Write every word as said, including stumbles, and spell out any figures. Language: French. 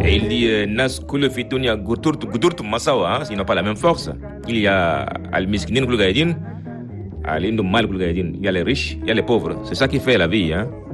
Et il dit Nas Kulu Fitunia Guturt Guturt Masawa, ils n'ont pas la même force. Il y a Al-Miskinin Kulgaïdin, Al-Indou Mal Kulgaïdin. Il y a les riches, il y a les pauvres. C'est ça qui fait la vie. Hein.